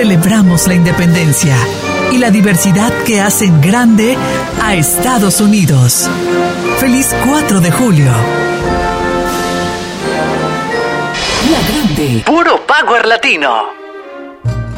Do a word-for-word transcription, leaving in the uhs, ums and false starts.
celebramos la independencia y la diversidad que hacen grande a Estados Unidos. ¡Feliz cuatro de julio! La Grande. Puro Power Latino.